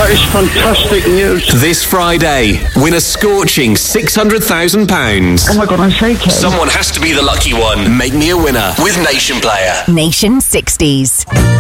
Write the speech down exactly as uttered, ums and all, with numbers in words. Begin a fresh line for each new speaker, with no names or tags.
That is fantastic news.
This Friday, win a scorching six hundred thousand pounds.
Oh my God, I'm shaking.
Someone has to be the lucky one. Make me a winner with Nation Player.
Nation sixties.